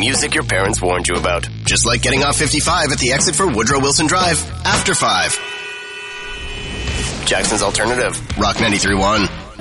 music your parents warned you about. Just like getting off 55 at the exit for Woodrow Wilson Drive after 5. Jackson's Alternative, Rock 93.1.